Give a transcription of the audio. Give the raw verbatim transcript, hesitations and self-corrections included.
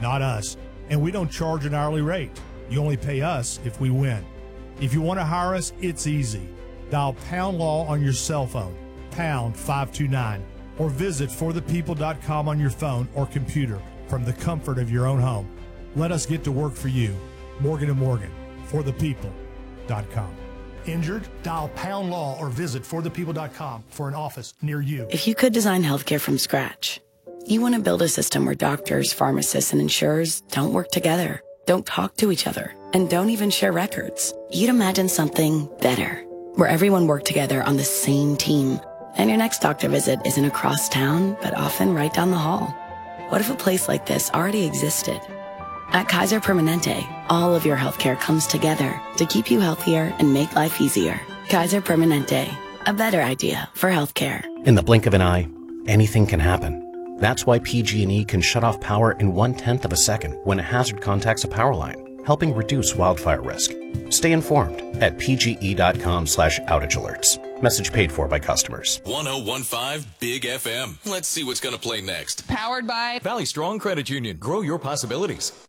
not us. And we don't charge an hourly rate. You only pay us if we win. If you want to hire us, it's easy. Dial Pound Law on your cell phone, pound five two nine, or visit for the people dot com on your phone or computer from the comfort of your own home. Let us get to work for you. Morgan and Morgan, for the people dot com. Injured? Dial Pound Law or visit for the people dot com for an office near you. If you could design healthcare from scratch, you want to build a system where doctors, pharmacists, and insurers don't work together, don't talk to each other, and don't even share records. You'd imagine something better, where everyone worked together on the same team, and your next doctor visit isn't across town, but often right down the hall. What if a place like this already existed? At Kaiser Permanente, all of your healthcare comes together to keep you healthier and make life easier. Kaiser Permanente, a better idea for healthcare. In the blink of an eye, anything can happen. That's why P G and E can shut off power in one-tenth of a second when a hazard contacts a power line, helping reduce wildfire risk. Stay informed at p g e dot com slash outage alerts. Message paid for by customers. one oh one five Big F M. Let's see what's going to play next. Powered by Valley Strong Credit Union. Grow your possibilities.